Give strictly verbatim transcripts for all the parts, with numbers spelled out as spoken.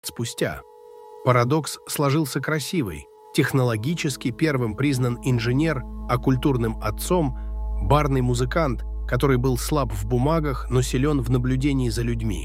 спустя. Парадокс сложился красивый. Технологически первым признан инженер, а культурным отцом – барный музыкант, который был слаб в бумагах, но силен в наблюдении за людьми.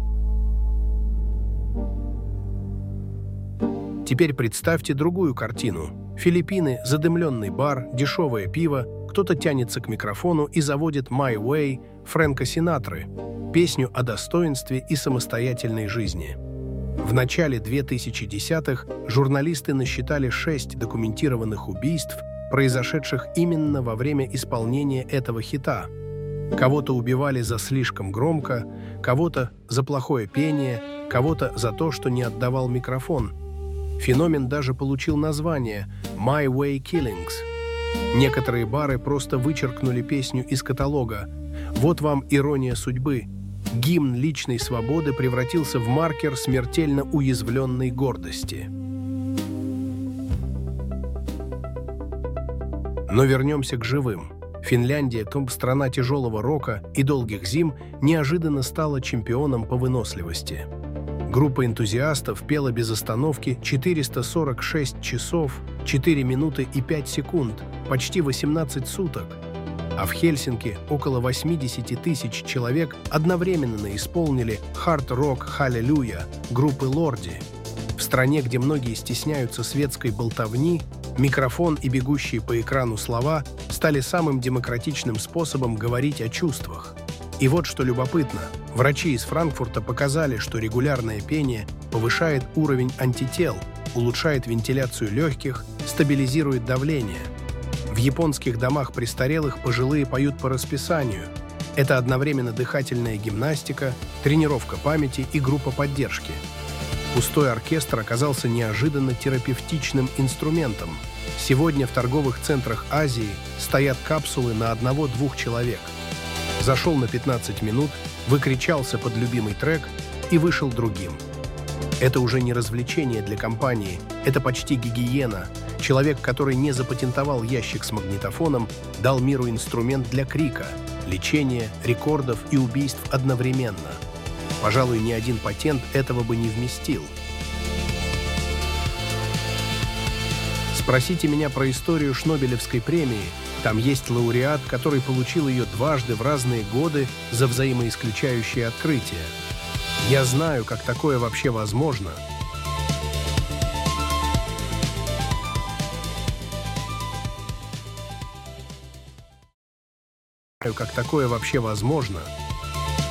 Теперь представьте другую картину. Филиппины, задымленный бар, дешевое пиво, кто-то тянется к микрофону и заводит «My Way» Фрэнка Синатры, песню о достоинстве и самостоятельной жизни. В начале две тысячи десятых журналисты насчитали шесть документированных убийств, произошедших именно во время исполнения этого хита. Кого-то убивали за слишком громко, кого-то за плохое пение, кого-то за то, что не отдавал микрофон. Феномен даже получил название «My Way Killings». Некоторые бары просто вычеркнули песню из каталога. Вот вам ирония судьбы. Гимн личной свободы превратился в маркер смертельно уязвленной гордости. Но вернемся к живым. Финляндия, страна тяжелого рока и долгих зим, неожиданно стала чемпионом по выносливости. Группа энтузиастов пела без остановки четыреста сорок шесть часов, четыре минуты и пять секунд, почти восемнадцать суток. А в Хельсинки около восемьдесят тысяч человек одновременно исполнили «Хард-рок Халлелуя» группы «Лорди». В стране, где многие стесняются светской болтовни, микрофон и бегущие по экрану слова стали самым демократичным способом говорить о чувствах. И вот что любопытно, врачи из Франкфурта показали, что регулярное пение повышает уровень антител, улучшает вентиляцию легких, стабилизирует давление. В японских домах престарелых пожилые поют по расписанию. Это одновременно дыхательная гимнастика, тренировка памяти и группа поддержки. Пустой оркестр оказался неожиданно терапевтичным инструментом. Сегодня в торговых центрах Азии стоят капсулы на одного-двух человек. Зашел на пятнадцать минут, выкричался под любимый трек и вышел другим. Это уже не развлечение для компании, это почти гигиена. Человек, который не запатентовал ящик с магнитофоном, дал миру инструмент для крика, лечения, рекордов и убийств одновременно. Пожалуй, ни один патент этого бы не вместил. Спросите меня про историю Шнобелевской премии. Там есть лауреат, который получил ее дважды в разные годы за взаимоисключающие открытия. Я знаю, как такое вообще возможно. Как такое вообще возможно,